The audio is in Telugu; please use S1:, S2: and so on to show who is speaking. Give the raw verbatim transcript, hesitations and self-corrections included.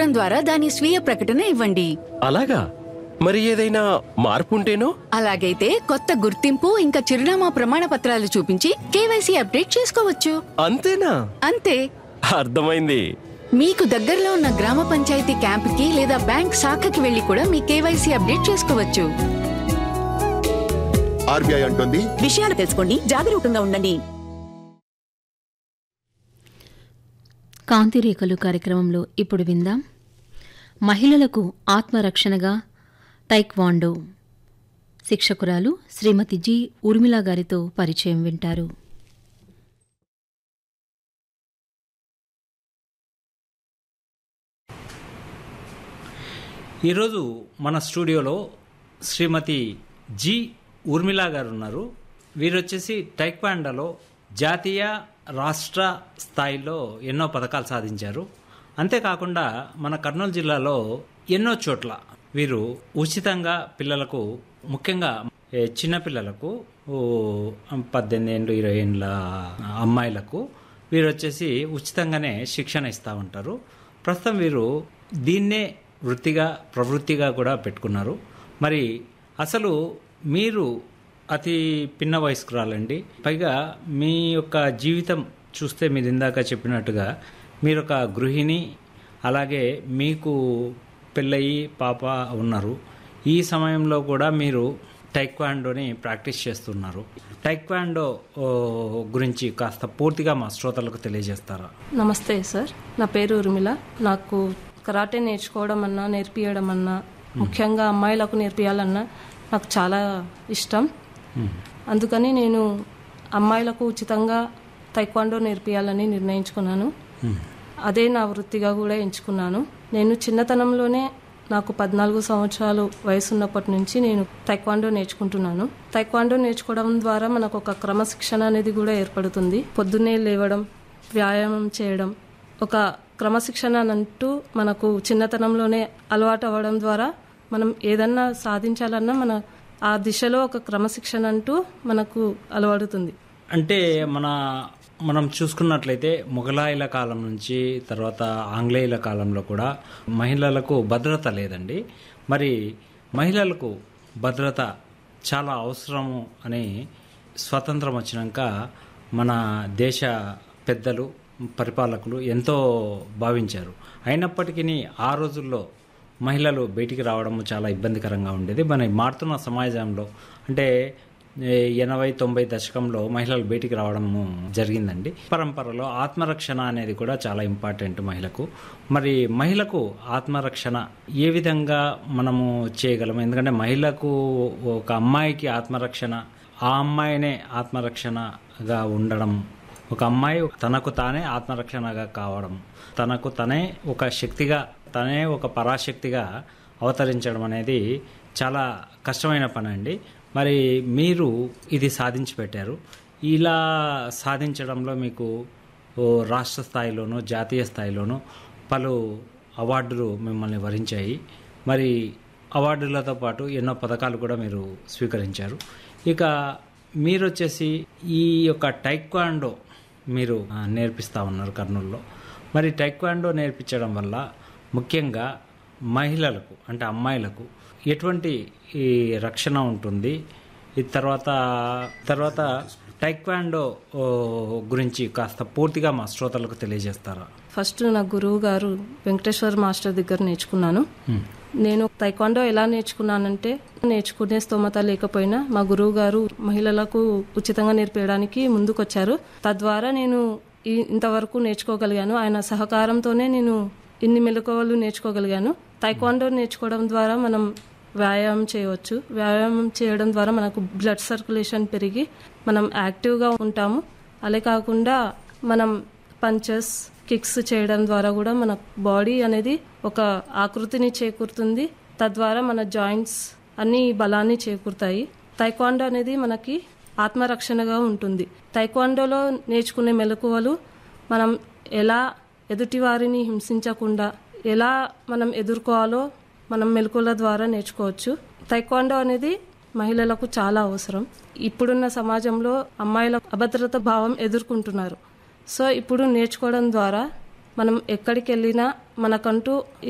S1: పత్రం ద్వారా దాని స్వీయ ప్రకటన ఇవ్వండి.
S2: అలాగా? మరి ఏదైనా మార్పు ఉంటేనో?
S1: అలాగైతే కొత్త గుర్తింపు ఇంకా చిరునామా ప్రమాణ పత్రాలు చూపించి కేవైసీ అప్డేట్ చేసుకోవచ్చు.
S2: అంతేనా?
S1: అంతే.
S2: అర్థమైంది.
S1: మీకు దగ్గరలో ఉన్న గ్రామ పంచాయతీ క్యాంపుకి లేదా బ్యాంక్ శాఖకి వెళ్లి కూడా మీ కేవైసీ అప్డేట్ చేసుకోవచ్చు.
S3: ఆర్బీఐ అంటుంది,
S4: విషయాలు తెలుసుకోండి, జాగరూకంగా ఉండండి.
S5: కాంతిరేఖలు కార్యక్రమంలో ఇప్పుడు విందాం. మహిళలకు ఆత్మరక్షణగా టైక్వాండో శిక్షకురాలు శ్రీమతి జి ఊర్మిళ గారితో పరిచయం వింటారు.
S6: ఈరోజు మన స్టూడియోలో శ్రీమతి జి ఊర్మిళ గారు ఉన్నారు. వీరు వచ్చేసి టైక్వాండోలో జాతీయ రాష్ట్ర స్థాయిలో ఎన్నో పథకాలు సాధించారు. అంతేకాకుండా మన కర్నూలు జిల్లాలో ఎన్నో చోట్ల వీరు ఉచితంగా పిల్లలకు, ముఖ్యంగా చిన్నపిల్లలకు, పద్దెనిమిది ఏళ్ళు ఇరవై ఏళ్ళ అమ్మాయిలకు వీరు వచ్చేసి ఉచితంగానే శిక్షణ ఇస్తూ ఉంటారు. ప్రస్తుతం వీరు దీన్నే వృత్తిగా, ప్రవృత్తిగా కూడా పెట్టుకున్నారు. మరి అసలు మీరు అతి పిన్న వయస్కురాలండి. పైగా మీ యొక్క జీవితం చూస్తే మీరు ఇందాక చెప్పినట్టుగా మీరు ఒక గృహిణి, అలాగే మీకు పెళ్ళయి పాప ఉన్నారు. ఈ సమయంలో కూడా మీరు టైక్వాండోని ప్రాక్టీస్ చేస్తున్నారు. టైక్వాండో గురించి కాస్త పూర్తిగా మా శ్రోతలకు తెలియజేస్తారా?
S7: నమస్తే సార్, నా పేరు ఉర్మిళ. నాకు కరాటే నేర్చుకోవడం అన్నా, నేర్పియడం అన్నా, ముఖ్యంగా అమ్మాయిలకు నేర్పియాలన్నా నాకు చాలా ఇష్టం. అందుకని నేను అమ్మాయిలకు ఉచితంగా టైక్వాండో నేర్పియాలని నిర్ణయించుకున్నాను. అదే నా వృత్తిగా కూడా ఎంచుకున్నాను. నేను చిన్నతనంలోనే, నాకు పద్నాలుగు సంవత్సరాలు వయసు ఉన్నప్పటి నుంచి నేను టైక్వాండో నేర్చుకుంటున్నాను. టైక్వాండో నేర్చుకోవడం ద్వారా మనకు ఒక క్రమశిక్షణ అనేది కూడా ఏర్పడుతుంది. పొద్దున్నే లేవడం, వ్యాయామం చేయడం, ఒక క్రమశిక్షణ అంటూ మనకు చిన్నతనంలోనే అలవాటు అవ్వడం ద్వారా మనం ఏదన్నా సాధించాలన్నా మన ఆ దిశలో ఒక క్రమశిక్షణ అంటూ మనకు అలవడుతుంది.
S6: అంటే మన మనం చూసుకున్నట్లయితే మొఘలాయుల కాలం నుంచి తర్వాత ఆంగ్లేయుల కాలంలో కూడా మహిళలకు భద్రత లేదండి. మరి మహిళలకు భద్రత చాలా అవసరము అని స్వతంత్రం వచ్చినాక మన దేశ పెద్దలు, పరిపాలకులు ఎంతో భావించారు. అయినప్పటికీ ఆ రోజుల్లో మహిళలు బయటికి రావడం చాలా ఇబ్బందికరంగా ఉండేది. మన మారుతున్న సమాజంలో అంటే ఎనభై తొంభై దశకంలో మహిళలు బయటికి రావడము జరిగిందండి. పరంపరలో ఆత్మరక్షణ అనేది కూడా చాలా ఇంపార్టెంట్ మహిళకు. మరి మహిళకు ఆత్మరక్షణ ఏ విధంగా మనము చేయగలము? ఎందుకంటే మహిళకు, ఒక అమ్మాయికి ఆత్మరక్షణ, ఆ అమ్మాయినే ఆత్మరక్షణగా ఉండడం, ఒక అమ్మాయి తనకు తానే ఆత్మరక్షణగా కావడం, తనకు తనే ఒక శక్తిగా, తనే ఒక పరాశక్తిగా అవతరించడం అనేది చాలా కష్టమైన పని అండి. మరి మీరు ఇది సాధించి పెట్టారు. ఇలా సాధించడంలో మీకు రాష్ట్ర స్థాయిలోనూ జాతీయ స్థాయిలోనూ పలు అవార్డులు మిమ్మల్ని వరించాయి. మరి అవార్డులతో పాటు ఎన్నో పథకాలు కూడా మీరు స్వీకరించారు. ఇక మీరు వచ్చేసి ఈ యొక్క టైక్వాండో మీరు నేర్పిస్తూ ఉన్నారు కర్నూలులో. మరి టైక్వాండో నేర్పించడం వల్ల ముఖ్యంగా మహిళలకు, అంటే అమ్మాయిలకు ఎటువంటి ఈ రక్షణ ఉంటుంది? ఈ తర్వాత తర్వాత టైక్వాండో గురించి కాస్త పూర్తిగా మా శ్రోతలకు తెలియజేస్తారా?
S7: ఫస్ట్ నా గురువు గారు వెంకటేశ్వర్ మాస్టర్ దగ్గర నేర్చుకున్నాను. నేను టైక్వాండో ఎలా నేర్చుకున్నానంటే, నేర్చుకునే స్తోమత లేకపోయినా మా గురువు గారు మహిళలకు ఉచితంగా నేర్పించడానికి ముందుకొచ్చారు. తద్వారా నేను ఇంతవరకు నేర్చుకోగలిగాను. ఆయన సహకారంతోనే నేను ఇన్ని మెలకువలు నేర్చుకోగలిగాను. టైక్వాండో నేర్చుకోవడం ద్వారా మనం వ్యాయామం చేయవచ్చు. వ్యాయామం చేయడం ద్వారా మనకు బ్లడ్ సర్క్యులేషన్ పెరిగి మనం యాక్టివ్గా ఉంటాము. అలా కాకుండా మనం పంచెస్, కిక్స్ చేయడం ద్వారా కూడా మన బాడీ అనేది ఒక ఆకృతిని చేకూరుతుంది. తద్వారా మన జాయింట్స్ అన్ని బలాన్ని చేకూరుతాయి. టైక్వాండో అనేది మనకి ఆత్మరక్షణగా ఉంటుంది. టైక్వాండోలో నేర్చుకునే మెలకువలు మనం ఎలా ఎదుటి వారిని హింసించకుండా ఎలా మనం ఎదుర్కోవాలో మనం మెలకువల ద్వారా నేర్చుకోవచ్చు. టైక్వాండో అనేది మహిళలకు చాలా అవసరం. ఇప్పుడున్న సమాజంలో అమ్మాయిల అభద్రత భావం ఎదుర్కొంటున్నారు. సో ఇప్పుడు నేర్చుకోవడం ద్వారా మనం ఎక్కడికి వెళ్ళినా మనకంటూ